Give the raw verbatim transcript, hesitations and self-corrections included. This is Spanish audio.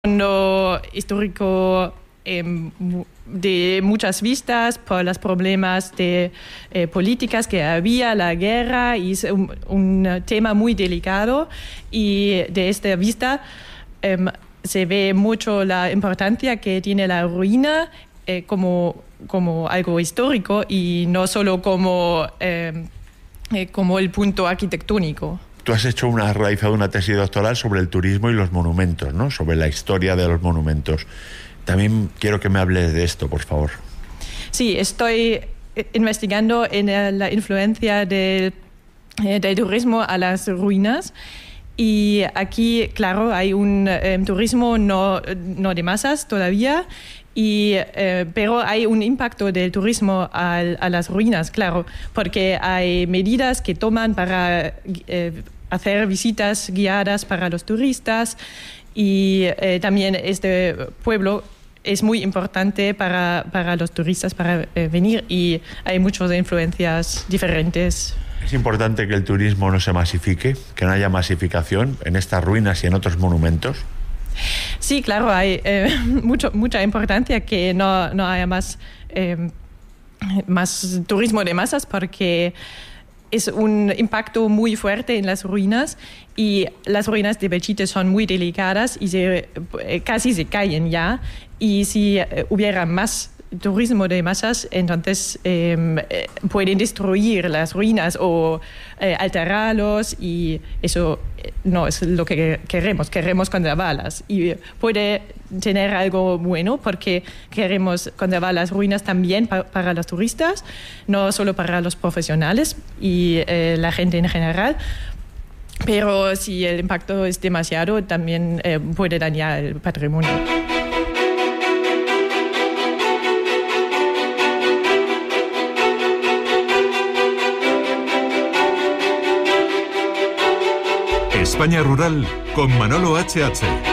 fondo histórico eh, de muchas vistas por los problemas de eh, políticas que había, la guerra, y es un, un tema muy delicado, y de esta vista eh, se ve mucho la importancia que tiene la ruina eh, como, como algo histórico y no solo como, eh, eh, como el punto arquitectónico. Tú has hecho una, has realizado una tesis doctoral sobre el turismo y los monumentos, ¿no? Sobre la historia de los monumentos. También quiero que me hables de esto, por favor. Sí, estoy investigando en la influencia del, del turismo a las ruinas. Y aquí, claro, hay un eh, turismo no, no de masas todavía, y, eh, pero hay un impacto del turismo a, a las ruinas, claro, porque hay medidas que toman para eh, hacer visitas guiadas para los turistas, y eh, también este pueblo es muy importante para, para los turistas para eh, venir, y hay muchas influencias diferentes. Es importante que el turismo no se masifique, que no haya masificación en estas ruinas y en otros monumentos. Sí, claro, hay eh, mucho, mucha importancia que no, no haya más, eh, más turismo de masas, porque es un impacto muy fuerte en las ruinas, y las ruinas de Belchite son muy delicadas y se, eh, casi se caen ya, y si eh, hubiera más turismo de masas, entonces eh, pueden destruir las ruinas o eh, alterarlos, y eso no es lo que queremos. Queremos conservarlas, y puede tener algo bueno porque queremos conservar las ruinas también pa para los turistas, no solo para los profesionales y eh, la gente en general. Pero si el impacto es demasiado, también eh, puede dañar el patrimonio. España Rural con Manolo H H.